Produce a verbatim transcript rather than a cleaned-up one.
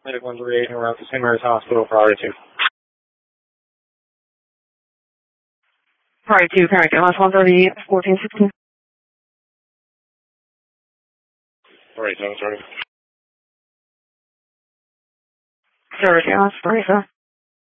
Medic one three eight around the Saint Mary's Hospital, priority two. Priority two, parent, last one thirty, fourteen sixteen. Priority seven, sorry. Sir, last thirty, sir.